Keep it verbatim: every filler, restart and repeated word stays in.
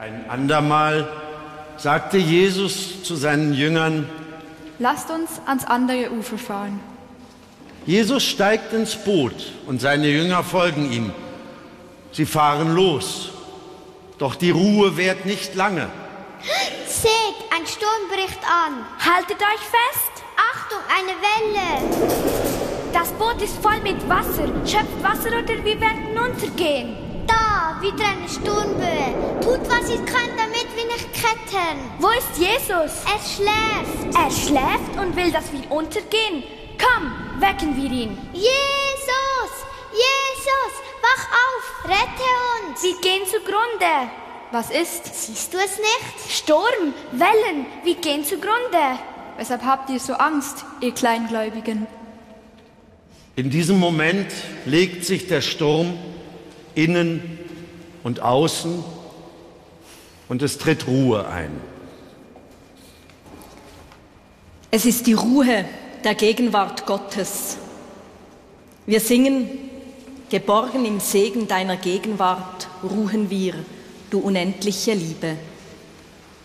Ein andermal sagte Jesus zu seinen Jüngern: Lasst uns ans andere Ufer fahren. Jesus steigt ins Boot und seine Jünger folgen ihm. Sie fahren los. Doch die Ruhe währt nicht lange. Seht, ein Sturm bricht an. Haltet euch fest! Achtung, eine Welle! Das Boot ist voll mit Wasser. Schöpft Wasser oder wir werden untergehen. Da, wieder eine Sturmböe. Tut, was ihr könnt, damit wir nicht ketten. Wo ist Jesus? Er schläft. Er schläft und will, dass wir untergehen. Komm, wecken wir ihn. Jesus! Jesus! Wach auf! Rette uns! Wir gehen zugrunde. Was ist? Siehst du es nicht? Sturm, Wellen, wir gehen zugrunde. Weshalb habt ihr so Angst, ihr Kleingläubigen? In diesem Moment legt sich der Sturm innen und außen und es tritt Ruhe ein. Es ist die Ruhe der Gegenwart Gottes. Wir singen: Geborgen im Segen deiner Gegenwart ruhen wir, du unendliche Liebe.